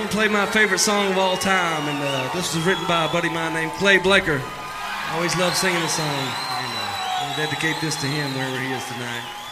gonna play my favorite song of all time, and this was written by a buddy of mine named Clay Blaker. I always love singing this song, and I'm gonna dedicate this to him wherever he is tonight.